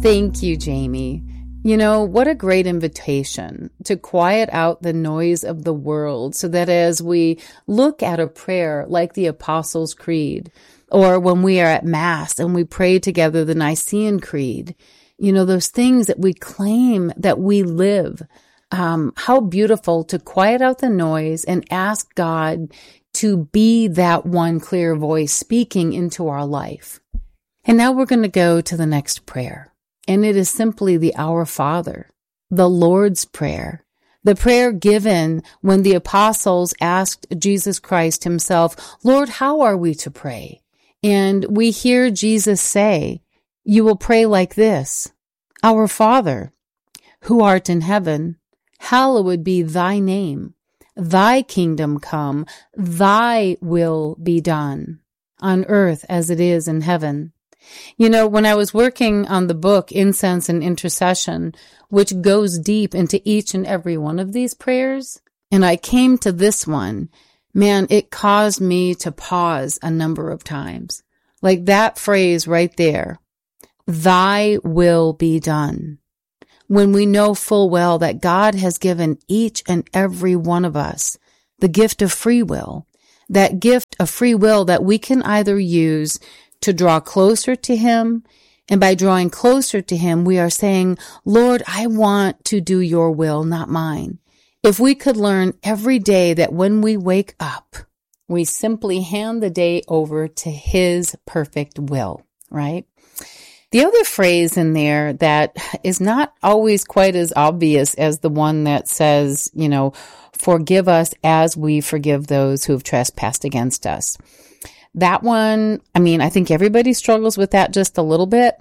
Thank you, Jamie. You know, what a great invitation to quiet out the noise of the world so that as we look at a prayer like the Apostles' Creed, or when we are at Mass and we pray together the Nicene Creed, you know, those things that we claim that we live, how beautiful to quiet out the noise and ask God to be that one clear voice speaking into our life. And now we're going to go to the next prayer. And it is simply the Our Father, the Lord's Prayer, the prayer given when the apostles asked Jesus Christ himself, Lord, how are we to pray? And we hear Jesus say, you will pray like this, Our Father, who art in heaven, hallowed be thy name. Thy kingdom come, thy will be done, on earth as it is in heaven. You know, when I was working on the book, Incense and Intercession, which goes deep into each and every one of these prayers, and I came to this one, man, it caused me to pause a number of times. Like that phrase right there, thy will be done. When we know full well that God has given each and every one of us the gift of free will, that gift of free will that we can either use to draw closer to him. And by drawing closer to him, we are saying, Lord, I want to do your will, not mine. If we could learn every day that when we wake up, we simply hand the day over to his perfect will, right? The other phrase in there that is not always quite as obvious as the one that says, you know, forgive us as we forgive those who have trespassed against us. That one, I mean, I think everybody struggles with that just a little bit.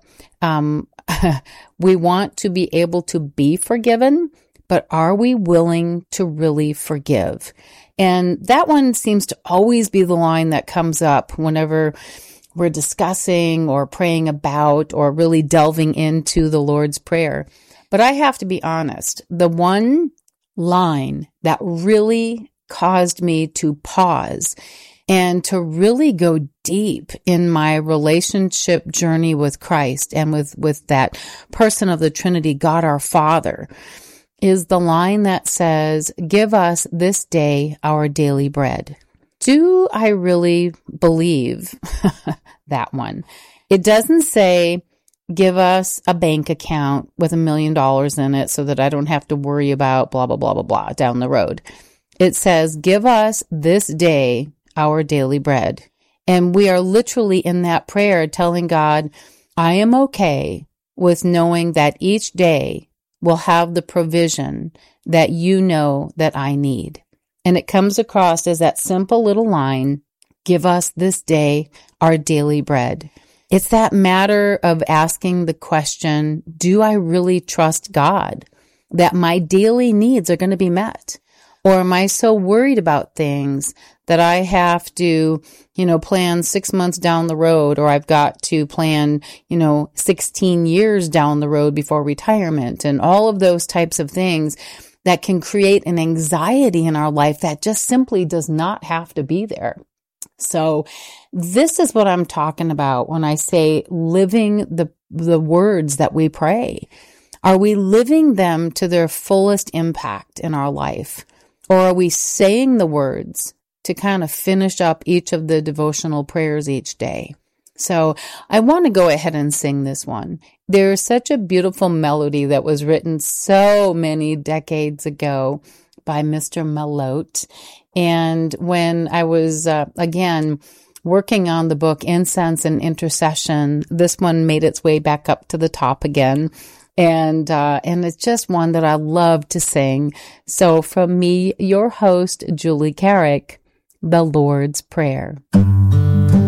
We want to be able to be forgiven, but are we willing to really forgive? And that one seems to always be the line that comes up whenever we're discussing or praying about or really delving into the Lord's Prayer. But I have to be honest, the one line that really caused me to pause and to really go deep in my relationship journey with Christ and with that person of the Trinity, God our Father, is the line that says, give us this day our daily bread. Do I really believe that one? It doesn't say, give us a bank account with $1 million in it so that I don't have to worry about blah, blah, blah, blah, blah down the road. It says, give us this day our daily bread. And we are literally in that prayer telling God, I am okay with knowing that each day will have the provision that you know that I need. And it comes across as that simple little line, give us this day our daily bread. It's that matter of asking the question, do I really trust God that my daily needs are going to be met? Or am I so worried about things that I have to, plan 6 months down the road, or I've got to plan, 16 years down the road before retirement, and all of those types of things that can create an anxiety in our life that just simply does not have to be there. So this is what I'm talking about when I say living the words that we pray. Are we living them to their fullest impact in our life? Or are we saying the words to kind of finish up each of the devotional prayers each day? So I want to go ahead and sing this one. There's such a beautiful melody that was written so many decades ago by Mr. Malotte. And when I was, again, working on the book Incense and Intercession, this one made its way back up to the top again. And it's just one that I love to sing. So from me, your host, Julie Carrick, the Lord's Prayer.